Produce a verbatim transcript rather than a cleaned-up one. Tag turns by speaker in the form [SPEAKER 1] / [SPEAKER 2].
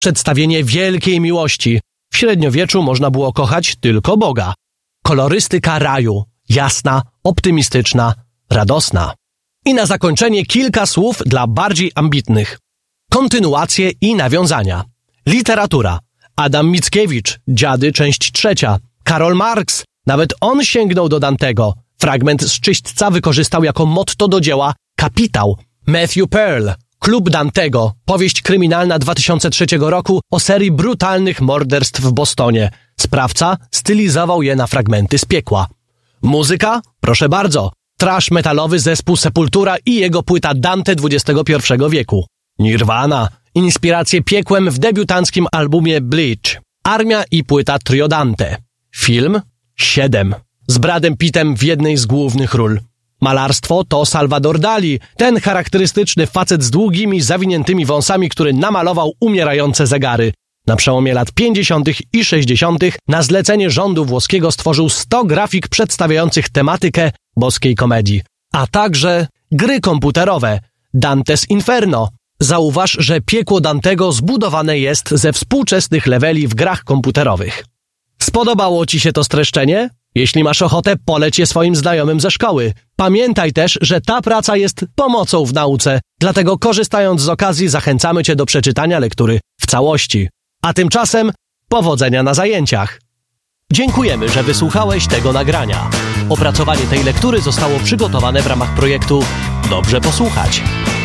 [SPEAKER 1] Przedstawienie wielkiej miłości. W średniowieczu można było kochać tylko Boga. Kolorystyka raju. Jasna, optymistyczna, radosna. I na zakończenie kilka słów dla bardziej ambitnych. Kontynuacje i nawiązania. Literatura. Adam Mickiewicz, Dziady, część trzecia. Karol Marx, nawet on sięgnął do Dantego. Fragment z Czyśćca wykorzystał jako motto do dzieła Kapitał. Matthew Pearl, Klub Dantego, powieść kryminalna dwa tysiące trzeciego roku o serii brutalnych morderstw w Bostonie. Sprawca stylizował je na fragmenty z piekła. Muzyka? Proszę bardzo. Trash metalowy zespół Sepultura i jego płyta Dante dwudziestego pierwszego wieku. Nirvana. Inspiracje piekłem w debiutanckim albumie Bleach. Armia i płyta Trio Dante. Film? Siedem. Z Bradem Pittem w jednej z głównych ról. Malarstwo to Salvador Dali, ten charakterystyczny facet z długimi, zawiniętymi wąsami, który namalował umierające zegary. Na przełomie lat pięćdziesiątych i sześćdziesiątych na zlecenie rządu włoskiego stworzył sto grafik przedstawiających tematykę boskiej komedii. A także gry komputerowe. Dante's Inferno. Zauważ, że piekło Dantego zbudowane jest ze współczesnych leveli w grach komputerowych. Spodobało Ci się to streszczenie? Jeśli masz ochotę, poleć je swoim znajomym ze szkoły. Pamiętaj też, że ta praca jest pomocą w nauce, dlatego korzystając z okazji zachęcamy Cię do przeczytania lektury w całości. A tymczasem powodzenia na zajęciach. Dziękujemy, że wysłuchałeś tego nagrania. Opracowanie tej lektury zostało przygotowane w ramach projektu Dobrze posłuchać.